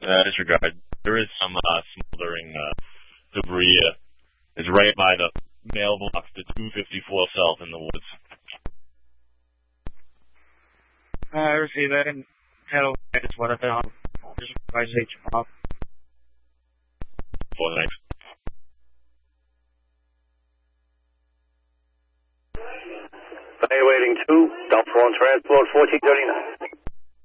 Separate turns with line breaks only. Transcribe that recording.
Disregard. There is some smoldering debris. It's right by the mailbox, the 254 South in the woods.
Receive that and tell I just wanted to just advise HR.
Thanks.
Evaluating 2, Dump on transport 1439.